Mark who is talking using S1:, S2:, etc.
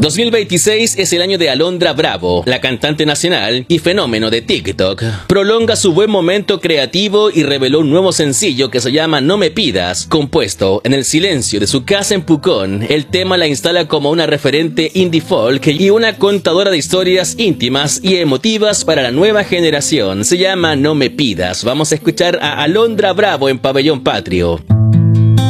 S1: 2026 es el año de Alondra Bravo, la cantante nacional y fenómeno de TikTok. Prolonga su buen momento creativo y reveló un nuevo sencillo que se llama No Me Pidas. Compuesto en el silencio de su casa en Pucón, el tema la instala como una referente indie folk y una contadora de historias íntimas y emotivas para la nueva generación. Se llama No Me Pidas. Vamos a escuchar a Alondra Bravo en Pabellón Patrio.